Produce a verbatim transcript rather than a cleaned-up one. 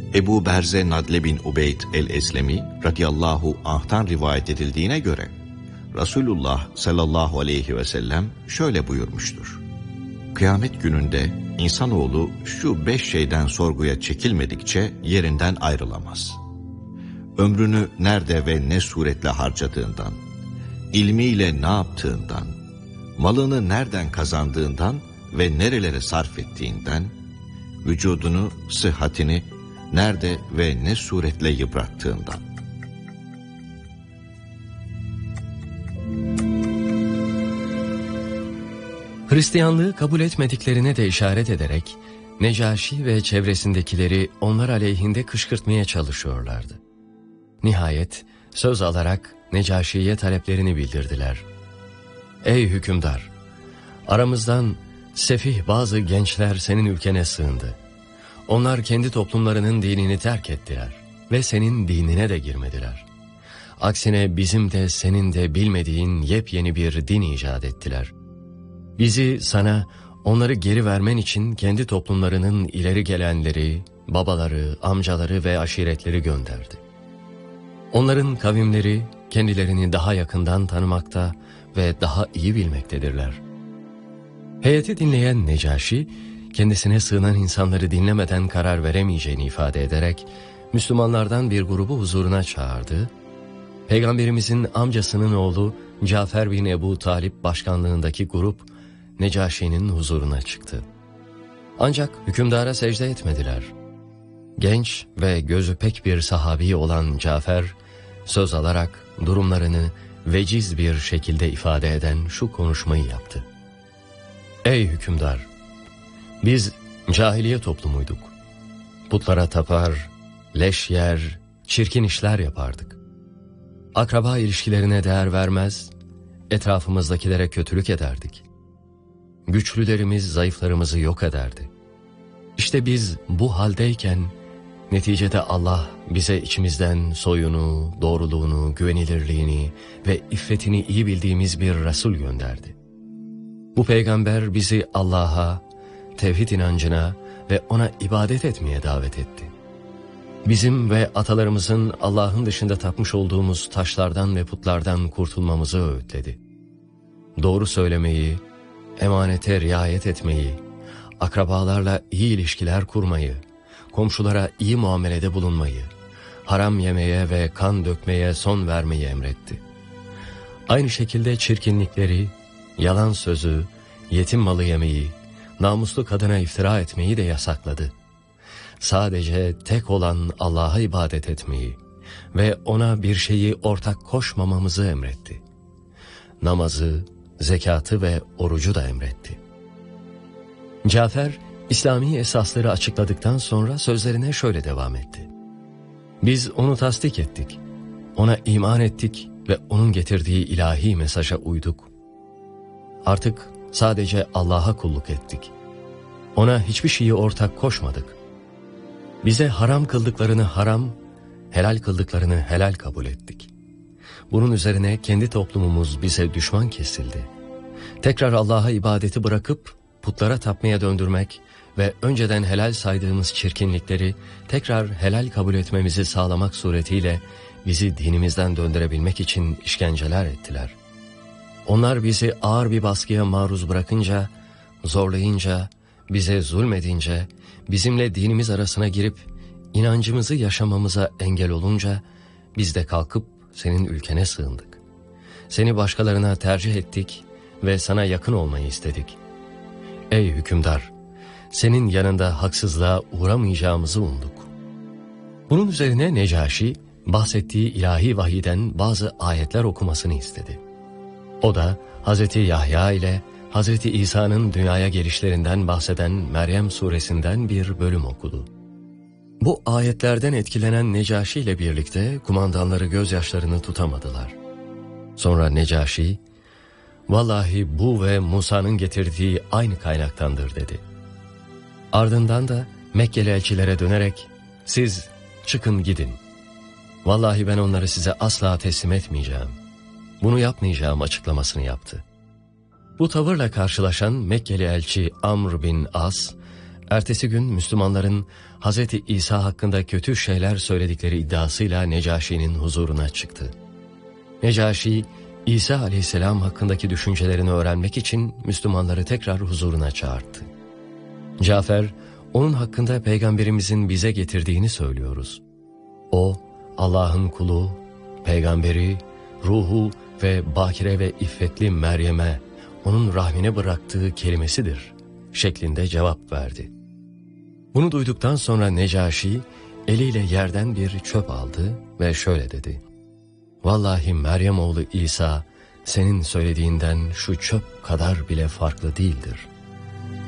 Ebu Berze Nadle bin Ubeyd el-Eslemi radıyallahu anh'tan rivayet edildiğine göre Resulullah sallallahu aleyhi ve sellem şöyle buyurmuştur. Kıyamet gününde insanoğlu şu beş şeyden sorguya çekilmedikçe yerinden ayrılamaz. Ömrünü nerede ve ne suretle harcadığından, ilmiyle ne yaptığından, malını nereden kazandığından ve nerelere sarf ettiğinden, vücudunu, sıhhatini nerede ve ne suretle yıprattığından. Hristiyanlığı kabul etmediklerine de işaret ederek Necaşi ve çevresindekileri onlar aleyhinde kışkırtmaya çalışıyorlardı. Nihayet söz alarak Necaşi'ye taleplerini bildirdiler. Ey hükümdar! Aramızdan sefih bazı gençler senin ülkene sığındı. Onlar kendi toplumlarının dinini terk ettiler ve senin dinine de girmediler. Aksine bizim de senin de bilmediğin yepyeni bir din icat ettiler. Bizi sana onları geri vermen için kendi toplumlarının ileri gelenleri, babaları, amcaları ve aşiretleri gönderdi. Onların kavimleri kendilerini daha yakından tanımakta ve daha iyi bilmektedirler. Heyeti dinleyen Necaşi, kendisine sığınan insanları dinlemeden karar veremeyeceğini ifade ederek, Müslümanlardan bir grubu huzuruna çağırdı. Peygamberimizin amcasının oğlu Cafer bin Ebu Talip başkanlığındaki grup, Necaşi'nin huzuruna çıktı. Ancak hükümdara secde etmediler. Genç ve gözü pek bir sahabi olan Cafer, söz alarak durumlarını veciz bir şekilde ifade eden şu konuşmayı yaptı. Ey hükümdar! Biz cahiliye toplumuyduk. Putlara tapar, leş yer, çirkin işler yapardık. Akraba ilişkilerine değer vermez, etrafımızdakilere kötülük ederdik. Güçlülerimiz zayıflarımızı yok ederdi. İşte biz bu haldeyken neticede Allah bize içimizden soyunu, doğruluğunu, güvenilirliğini ve iffetini iyi bildiğimiz bir Resul gönderdi. Bu peygamber bizi Allah'a, tevhid inancına ve ona ibadet etmeye davet etti. Bizim ve atalarımızın Allah'ın dışında tapmış olduğumuz taşlardan ve putlardan kurtulmamızı öğütledi. Doğru söylemeyi, emanete riayet etmeyi, akrabalarla iyi ilişkiler kurmayı, komşulara iyi muamelede bulunmayı, haram yemeye ve kan dökmeye son vermeyi emretti. Aynı şekilde çirkinlikleri, yalan sözü, yetim malı yemeyi, namuslu kadına iftira etmeyi de yasakladı. Sadece tek olan Allah'a ibadet etmeyi ve ona bir şeyi ortak koşmamamızı emretti. Namazı, zekatı ve orucu da emretti. Cafer, İslami esasları açıkladıktan sonra sözlerine şöyle devam etti. Biz onu tasdik ettik, ona iman ettik ve onun getirdiği ilahi mesaja uyduk. Artık sadece Allah'a kulluk ettik. Ona hiçbir şeyi ortak koşmadık. Bize haram kıldıklarını haram, helal kıldıklarını helal kabul ettik. Bunun üzerine kendi toplumumuz bize düşman kesildi. Tekrar Allah'a ibadeti bırakıp putlara tapmaya döndürmek ve önceden helal saydığımız çirkinlikleri tekrar helal kabul etmemizi sağlamak suretiyle bizi dinimizden döndürebilmek için işkenceler ettiler. Onlar bizi ağır bir baskıya maruz bırakınca, zorlayınca, bize zulmedince, bizimle dinimiz arasına girip inancımızı yaşamamıza engel olunca biz de kalkıp senin ülkene sığındık. Seni başkalarına tercih ettik ve sana yakın olmayı istedik. Ey hükümdar! Senin yanında haksızlığa uğramayacağımızı umduk. Bunun üzerine Necaşi, bahsettiği ilahi vahiyden bazı ayetler okumasını istedi. O da Hazreti Yahya ile Hazreti İsa'nın dünyaya gelişlerinden bahseden Meryem suresinden bir bölüm okudu. Bu ayetlerden etkilenen Necaşi ile birlikte kumandanları gözyaşlarını tutamadılar. Sonra Necaşi, "Vallahi bu ve Musa'nın getirdiği aynı kaynaktandır" dedi. Ardından da Mekkeli elçilere dönerek, "Siz çıkın gidin. Vallahi ben onları size asla teslim etmeyeceğim. Bunu yapmayacağım" açıklamasını yaptı. Bu tavırla karşılaşan Mekkeli elçi Amr bin As, Ertesi gün Müslümanların Hazreti İsa hakkında kötü şeyler söyledikleri iddiasıyla Necaşi'nin huzuruna çıktı. Necaşi, İsa aleyhisselam hakkındaki düşüncelerini öğrenmek için Müslümanları tekrar huzuruna çağırdı. Cafer, onun hakkında Peygamberimizin bize getirdiğini söylüyoruz. O, Allah'ın kulu, peygamberi, ruhu ve bakire ve iffetli Meryem'e, onun rahmine bıraktığı kelimesidir şeklinde cevap verdi. Bunu duyduktan sonra Necaşi eliyle yerden bir çöp aldı ve şöyle dedi: "Vallahi Meryem oğlu İsa senin söylediğinden şu çöp kadar bile farklı değildir."